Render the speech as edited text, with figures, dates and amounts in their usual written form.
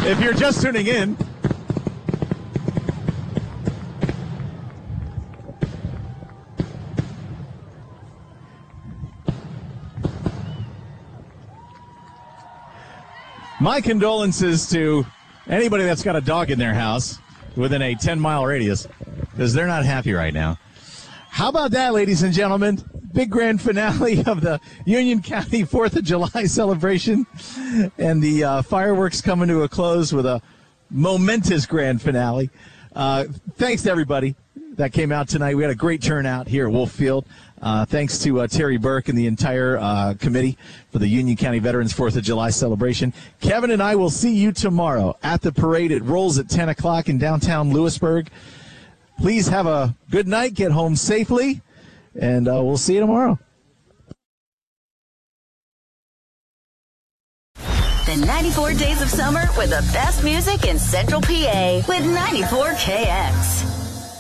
If you're just tuning in, my condolences to anybody that's got a dog in their house within a 10-mile radius, because they're not happy right now. How about that, ladies and gentlemen? Big grand finale of the Union County 4th of July celebration, and the fireworks coming to a close with a momentous grand finale. Thanks to everybody that came out tonight. We had a great turnout here at Wolf Field. Thanks to Terry Burke and the entire committee for the Union County Veterans 4th of July celebration. Kevin and I will see you tomorrow at the parade. It rolls at 10 o'clock in downtown Lewisburg. Please have a good night. Get home safely, and we'll see you tomorrow. The 94 days of summer with the best music in Central PA with 94KX.